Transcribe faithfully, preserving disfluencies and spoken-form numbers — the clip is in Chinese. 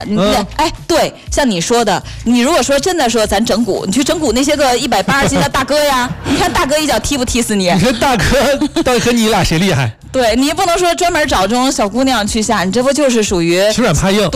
嗯，哎，对，像你说的，你如果说真的说咱整蛊，你去整蛊那些个一百八十斤的大哥呀，你看大哥一脚踢不踢死你？ 你说大哥到底和你俩谁厉害？ 对，你不能说专门找这种小姑娘去下，你这不就是属于欺软怕硬。